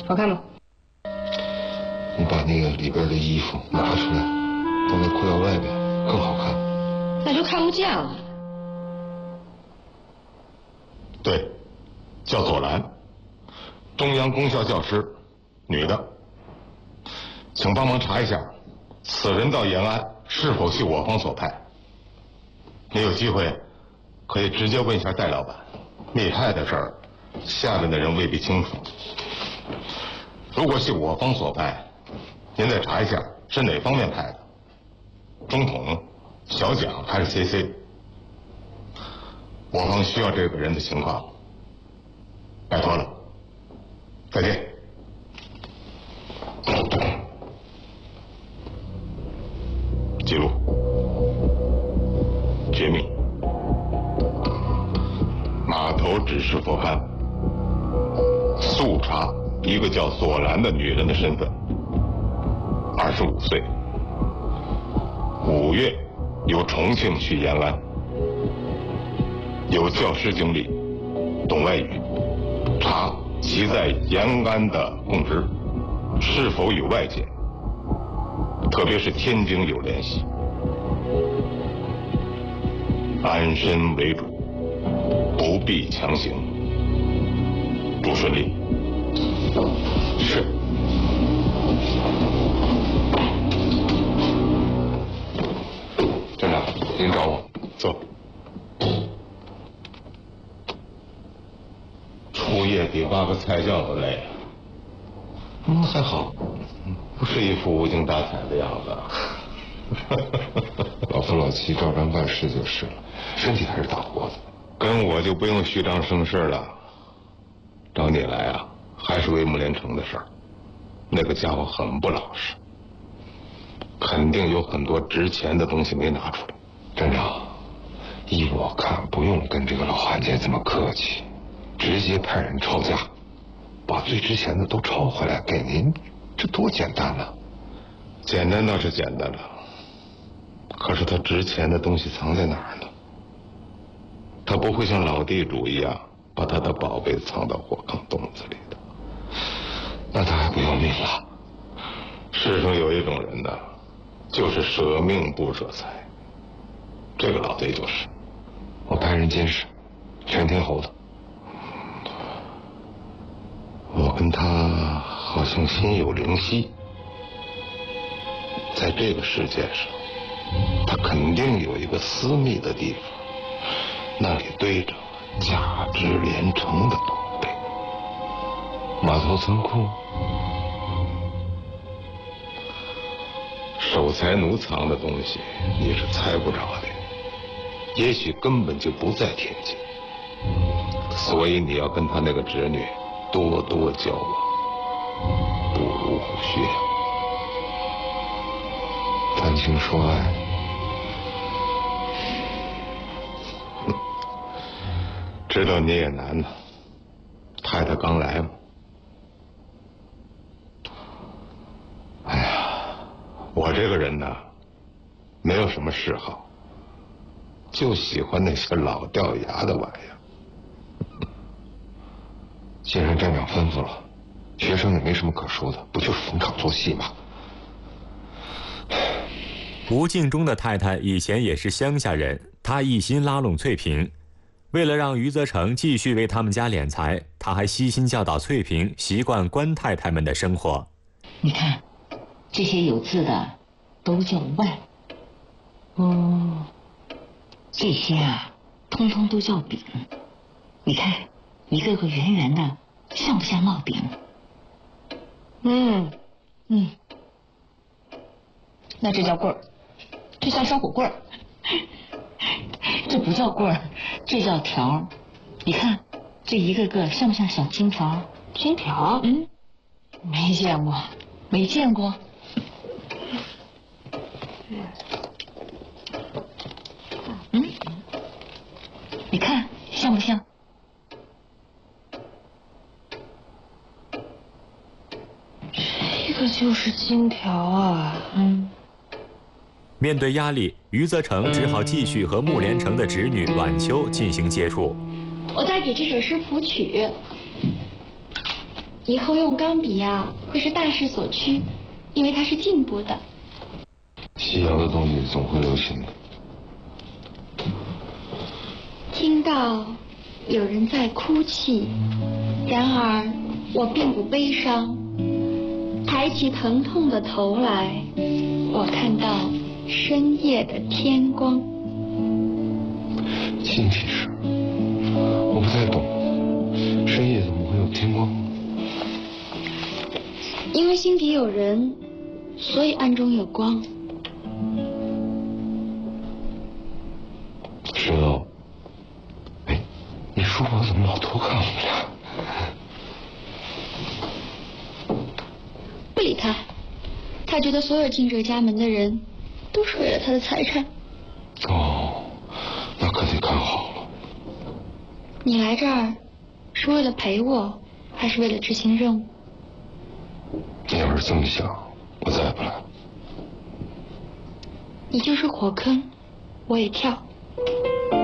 好看吗？ 你把那个里边的衣服拿出来，放在裤腰外边更好看。 那就看不见了。 对，叫左兰，中央公校教师，女的。请帮忙查一下，此人到延安是否系我方所派。你有机会可以直接问一下戴老板，密派的事儿，下面的人未必清楚。如果系我方所派，您再查一下是哪方面派的，中统、小蒋还是 CC？ 我方需要这个人的情况，拜托了，再见。记录，绝密，码头指示佛潘，速查一个叫左兰的女人的身份，25岁，5月由重庆去延安，有教师经历，懂外语，查其在延安的供职是否与外界，特别是天津有联系，安身为主，不必强行，祝顺利。是。 站长，您找我。 坐。出夜比挖个菜窖都累啊。 还好， 不是一副无精打采的样子。 老夫老妻照章办事就是了，身体还是打不过的。 跟我就不用虚张声势了。找你来啊，还是为穆连成的事儿。那个家伙很不老实，肯定有很多值钱的东西没拿出来。 站长，依我看，不用跟这个老汉奸这么客气，直接派人抄家，把最值钱的都抄回来给您，这多简单呢！ 简单倒是简单了，可是他值钱的东西藏在哪儿呢？他不会像老地主一样把他的宝贝藏到火炕洞子里的。 那他还不要命了？ 世上有一种人呢，就是舍命不舍财。这个老贼就是。 我派人监视，全天候的。 我跟他好像心有灵犀，在这个世界上，他肯定有一个私密的地方，那里堆着价值连城的宝贝。 码头仓库， 守财奴藏的东西你是猜不着的，也许根本就不在天津，所以你要跟他那个侄女多多交往，不如虎穴。 谈情说爱， 知道你也难呢，太太刚来嘛。哎呀，我这个人呢，没有什么嗜好，就喜欢那些老掉牙的玩意儿。 既然站长吩咐了，学生也没什么可说的，不就是逢场作戏吗？ 吴敬中的太太以前也是乡下人，她一心拉拢翠萍。为了让余则成继续为他们家敛财，他还悉心教导翠萍习惯官太太们的生活。 你看，这些有字的都叫万。这些啊，通通都叫饼。你看，一个个圆圆的，像不像烙饼？ 那这叫棍儿，这像烧火棍儿。 这不叫棍儿，这叫条儿。你看，这一个个像不像小金条？ 金条？ 没见过，没见过。你看像不像？ 这个就是金条啊。 面对压力，余则成只好继续和穆连成的侄女阮秋进行接触。 我在给这首诗谱曲。 以后用钢笔啊，会是大势所趋，因为它是进步的。 西洋的东西总会流行的。 听到有人在哭泣，然而我并不悲伤。抬起疼痛的头来，我看到深夜的天光。 新奇事，我不太懂，深夜怎么会有天光？ 因为心底有人，所以暗中有光。 石头，哎，你书包怎么老偷看我们俩？ 不理他，他觉得所有进这个家门的人都是为了他的财产。 哦，那可得看好了。 你来这儿是为了陪我，还是为了执行任务？ 你要是这么想，我再也不来。 你就是火坑，我也跳。